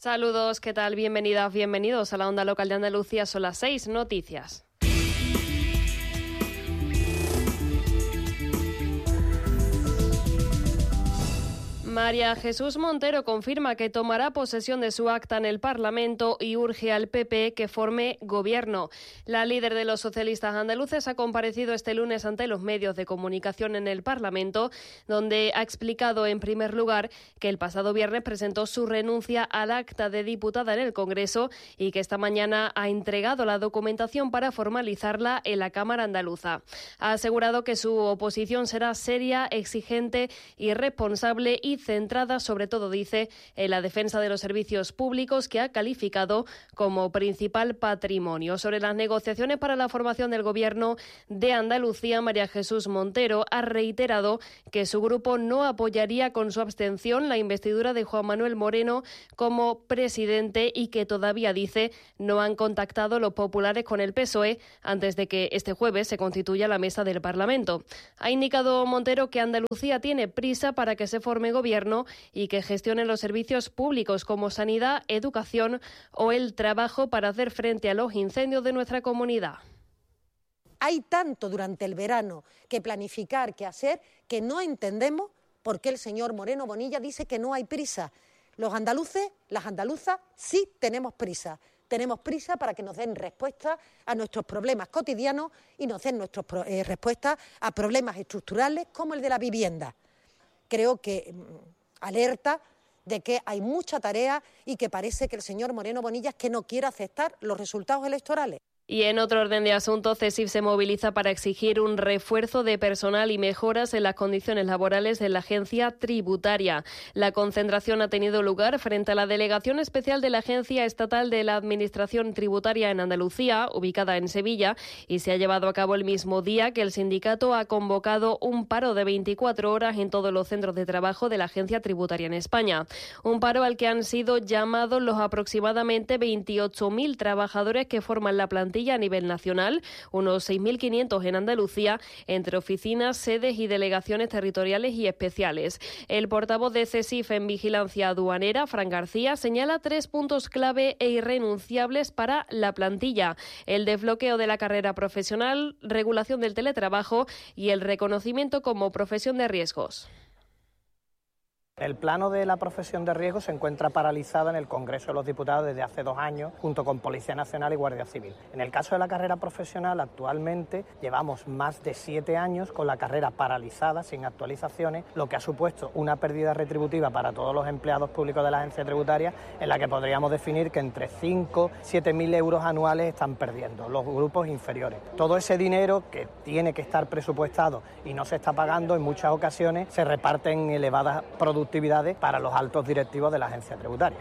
Saludos, ¿qué tal? Bienvenidas, bienvenidos a la Onda Local de Andalucía. Son las 6 noticias. María Jesús Montero confirma que tomará posesión de su acta en el Parlamento y urge al PP que forme gobierno. La líder de los socialistas andaluces ha comparecido este lunes ante los medios de comunicación en el Parlamento, donde ha explicado en primer lugar que el pasado viernes presentó su renuncia al acta de diputada en el Congreso y que esta mañana ha entregado la documentación para formalizarla en la Cámara andaluza. Ha asegurado que su oposición será seria, exigente y responsable y centrada, sobre todo, dice, en la defensa de los servicios públicos que ha calificado como principal patrimonio. Sobre las negociaciones para la formación del Gobierno de Andalucía, María Jesús Montero ha reiterado que su grupo no apoyaría con su abstención la investidura de Juan Manuel Moreno como presidente y que todavía, dice, no han contactado los populares con el PSOE antes de que este jueves se constituya la mesa del Parlamento. Ha indicado Montero que Andalucía tiene prisa para que se forme gobierno y que gestione los servicios públicos como sanidad, educación o el trabajo para hacer frente a los incendios de nuestra comunidad. Hay tanto durante el verano que planificar, que hacer, que no entendemos por qué el señor Moreno Bonilla dice que no hay prisa. Los andaluces, las andaluzas, sí tenemos prisa. Tenemos prisa para que nos den respuesta a nuestros problemas cotidianos y nos den respuestas a problemas estructurales como el de la vivienda. Creo que alerta de que hay mucha tarea y que parece que el señor Moreno Bonilla es que no quiere aceptar los resultados electorales. Y en otro orden de asuntos, CESIF se moviliza para exigir un refuerzo de personal y mejoras en las condiciones laborales de la agencia tributaria. La concentración ha tenido lugar frente a la Delegación Especial de la Agencia Estatal de la Administración Tributaria en Andalucía, ubicada en Sevilla, y se ha llevado a cabo el mismo día que el sindicato ha convocado un paro de 24 horas en todos los centros de trabajo de la agencia tributaria en España. Un paro al que han sido llamados los aproximadamente 28.000 trabajadores que forman la plantilla a nivel nacional, unos 6.500 en Andalucía, entre oficinas, sedes y delegaciones territoriales y especiales. El portavoz de CESIF en Vigilancia Aduanera, Fran García, señala 3 puntos clave e irrenunciables para la plantilla: el desbloqueo de la carrera profesional, regulación del teletrabajo y el reconocimiento como profesión de riesgos. El plano de la profesión de riesgo se encuentra paralizada en el Congreso de los Diputados desde hace 2 años, junto con Policía Nacional y Guardia Civil. En el caso de la carrera profesional, actualmente llevamos más de 7 años con la carrera paralizada, sin actualizaciones, lo que ha supuesto una pérdida retributiva para todos los empleados públicos de la agencia tributaria, en la que podríamos definir que entre 5 y 7.000 euros anuales están perdiendo los grupos inferiores. Todo ese dinero que tiene que estar presupuestado y no se está pagando, en muchas ocasiones se reparte en elevadas productividades para los altos directivos de la agencia tributaria.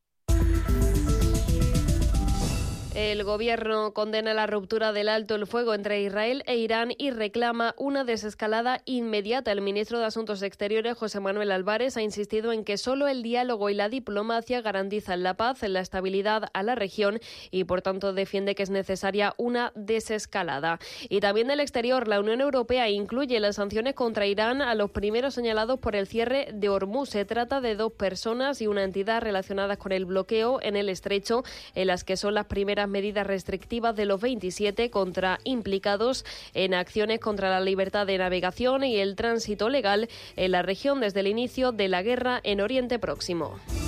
El Gobierno condena la ruptura del alto el fuego entre Israel e Irán y reclama una desescalada inmediata. El ministro de Asuntos Exteriores, José Manuel Álvarez, ha insistido en que solo el diálogo y la diplomacia garantizan la paz, la estabilidad a la región y, por tanto, defiende que es necesaria una desescalada. Y también del exterior, la Unión Europea incluye las sanciones contra Irán a los primeros señalados por el cierre de Hormuz. Se trata de 2 personas y una entidad relacionadas con el bloqueo en el estrecho, en las que son las primeras medidas restrictivas de los 27 contra implicados en acciones contra la libertad de navegación y el tránsito legal en la región desde el inicio de la guerra en Oriente Próximo.